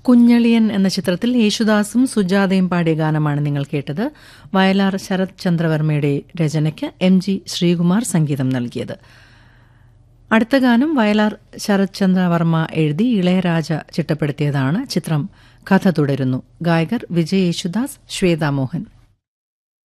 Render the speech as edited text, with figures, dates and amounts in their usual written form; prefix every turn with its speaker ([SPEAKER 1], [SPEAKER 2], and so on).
[SPEAKER 1] കുഞ്ഞളിയൻ എന്ന ചിത്രത്തിൽ യേശുദാസും സുജാതയും പാടിയ ഗാനമാണ് നിങ്ങൾ കേട്ടത്. വയലാർ ശരത് ചന്ദ്രവർമ്മയുടെ രചനയ്ക്ക് MG ശ്രീകുമാർ സംഗീതം നൽകിയത്. അടുത്ത ഗാനം വയലാർ ശരത് ചന്ദ്രവർമ്മ എഴുതി ഇളയരാജ ചിട്ടപ്പെടുത്തിയതാണ്. ചിത്രം കഥ തുടരുന്നു. ഗായകർ വിജയ് യേശുദാസ്, ശ്വേതാ മോഹൻ.